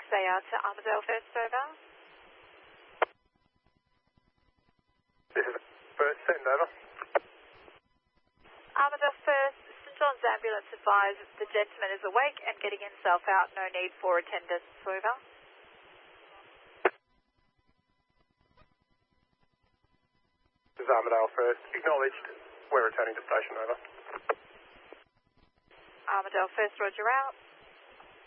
They are to Armadale First, over. This is First, send over. Armadale First, St John's ambulance advised the gentleman is awake and getting himself out. No need for attendance, over. This is Armadale First, acknowledged. We're returning to station, over. Armadale First, roger out.